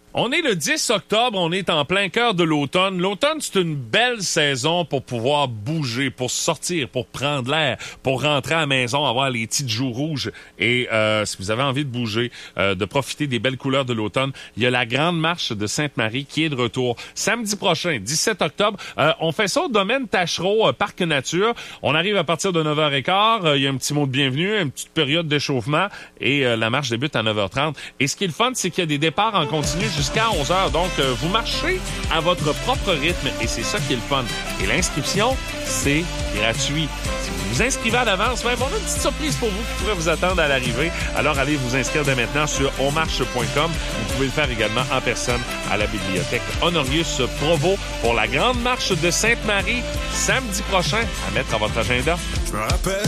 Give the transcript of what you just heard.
On est le 10 octobre, on est en plein cœur de l'automne. L'automne, c'est une belle saison pour pouvoir bouger, pour sortir, pour prendre l'air, pour rentrer à la maison, avoir les petites joues rouges. Et si vous avez envie de bouger, de profiter des belles couleurs de l'automne, il y a la Grande Marche de Sainte-Marie qui est de retour samedi prochain, 17 octobre. On fait ça au domaine Tachereau, Parc Nature. On arrive à partir de 9h15. Il y a un petit mot de bienvenue, une petite période d'échauffement et la marche débute à 9h30. Et ce qui est le fun, c'est qu'il y a des départs en continu jusqu'à 11h. Donc, vous marchez à votre propre rythme et c'est ça qui est le fun. Et l'inscription, c'est gratuit. Si vous vous inscrivez à l'avance, même on a une petite surprise pour vous qui pourrait vous attendre à l'arrivée. Alors, allez vous inscrire dès maintenant sur onmarche.com. Vous pouvez le faire également en personne à la bibliothèque Honorius Provost pour la Grande Marche de Sainte-Marie samedi prochain à mettre à votre agenda. Je me rappelle